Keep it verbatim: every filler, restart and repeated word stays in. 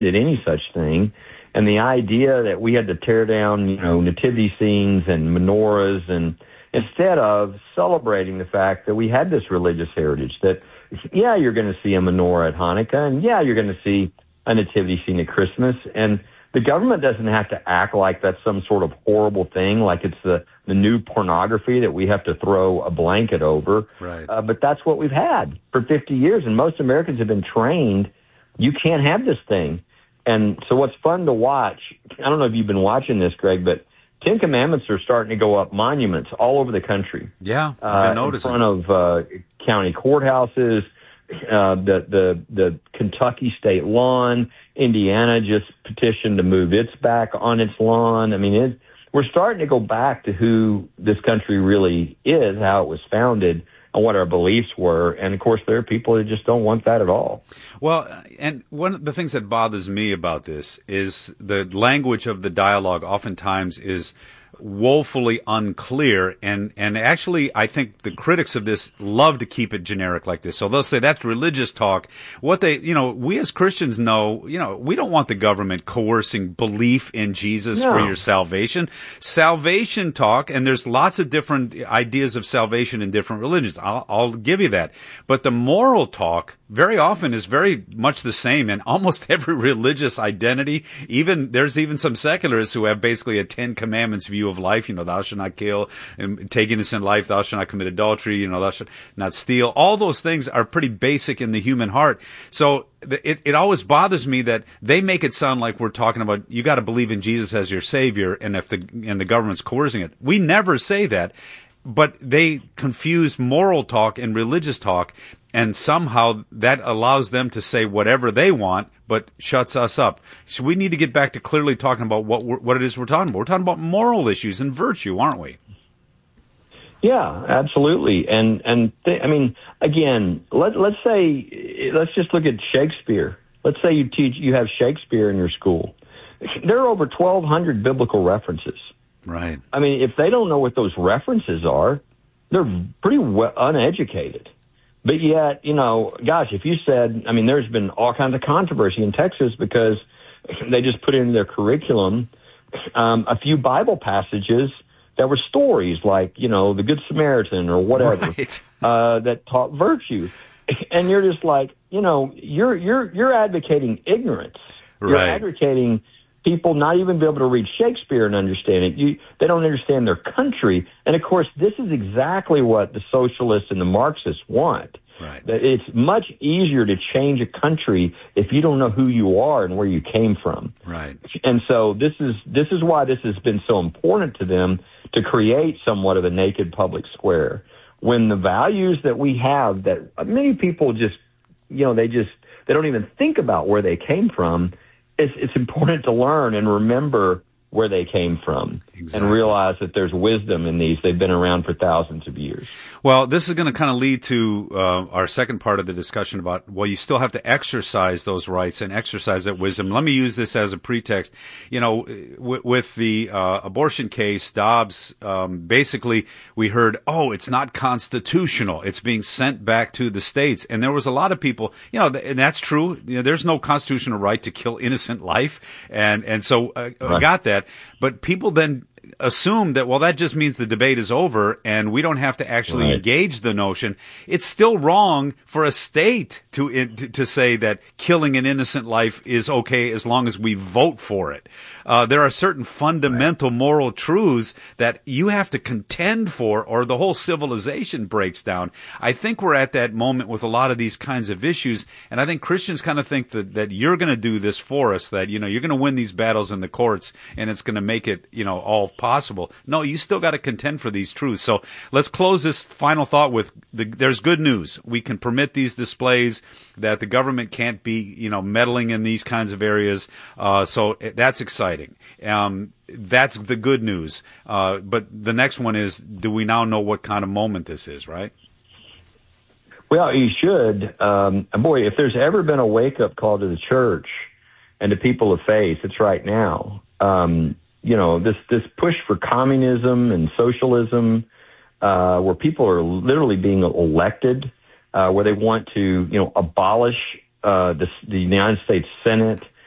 did any such thing. And the idea that we had to tear down, you know, nativity scenes and menorahs, and instead of celebrating the fact that we had this religious heritage, that, yeah, you're going to see a menorah at Hanukkah, and yeah, you're going to see a nativity scene at Christmas, and the government doesn't have to act like that's some sort of horrible thing, like it's the, the new pornography that we have to throw a blanket over. Right. Uh, but that's what we've had for fifty years, and most Americans have been trained, you can't have this thing. And so what's fun to watch, I don't know if you've been watching this, Greg, but Ten Commandments are starting to go up monuments all over the country. Yeah, I've been uh, noticing. In front of uh, county courthouses, uh, the, the, the Kentucky state lawn. Indiana just petitioned to move its back on its lawn. I mean, it, we're starting to go back to who this country really is, how it was founded, and what our beliefs were. And, of course, there are people that just don't want that at all. Well, and one of the things that bothers me about this is the language of the dialogue oftentimes is woefully unclear, and and actually I think the critics of this love to keep it generic like this. So they'll say that's religious talk. What they, you know, we as Christians know, you know, we don't want the government coercing belief in Jesus No. for your salvation. Salvation talk, and there's lots of different ideas of salvation in different religions. I'll, I'll give you that. But the moral talk very often is very much the same in almost every religious identity. Even there's even some secularists who have basically a Ten Commandments view of life. You know, thou shalt not kill, and take innocent life, thou shalt not commit adultery, you know, thou shalt not steal. All those things are pretty basic in the human heart. So it, it always bothers me that they make it sound like we're talking about you got to believe in Jesus as your savior, and if the and the government's coercing it. We never say that. But they confuse moral talk and religious talk, and somehow that allows them to say whatever they want, but shuts us up. So we need to get back to clearly talking about what we're, what it is we're talking about. We're talking about moral issues and virtue, aren't we? Yeah, absolutely. And and th- I mean, again, let let's say let's just look at Shakespeare. Let's say you teach you have Shakespeare in your school. There are over twelve hundred biblical references. Right. I mean, if they don't know what those references are, they're pretty well uneducated. But yet, you know, gosh, if you said, I mean, there's been all kinds of controversy in Texas because they just put in their curriculum um, a few Bible passages that were stories like, you know, the Good Samaritan or whatever, right. uh, that taught virtue. And you're just like, you know, you're you're you're advocating ignorance. You're Right. advocating people not even be able to read Shakespeare and understand it. You, they don't understand their country. And, of course, this is exactly what the socialists and the Marxists want. Right. That it's much easier to change a country if you don't know who you are and where you came from. Right. And so this is this is why this has been so important to them to create somewhat of a naked public square. When the values that we have that many people just, you know, they just, they don't even think about where they came from. It's, it's important to learn and remember where they came from. Exactly. And realize that there's wisdom in these. They've been around for thousands of years. Well, this is going to kind of lead to uh, our second part of the discussion about, well, you still have to exercise those rights and exercise that wisdom. Let me use this as a pretext. You know, w- with the uh, abortion case, Dobbs, um, basically we heard, oh, it's not constitutional. It's being sent back to the states. And there was a lot of people, you know, th- and that's true. You know, there's no constitutional right to kill innocent life. And, and so uh, right. I got that. But people then assume that, well, that just means the debate is over and we don't have to actually right. engage the notion. It's still wrong for a state to to say that killing an innocent life is okay as long as we vote for it. Uh, there are certain fundamental right. moral truths that you have to contend for or the whole civilization breaks down. I think we're at that moment with a lot of these kinds of issues, and I think Christians kind of think that, that you're going to do this for us, that, you know, you're going to win these battles in the courts and it's going to make it, you know, all possible. No, you still got to contend for these truths. So let's close this final thought with the, there's good news. We can permit these displays, that the government can't be, you know, meddling in these kinds of areas. Uh, so that's exciting. Um, that's the good news. Uh, but the next one is, do we now know what kind of moment this is, right? Well, you should. Um, boy, if there's ever been a wake-up call to the church and to people of faith, it's right now. Um, you know, this, this push for communism and socialism, uh, where people are literally being elected, uh, where they want to, you know, abolish uh, the, the United States Senate,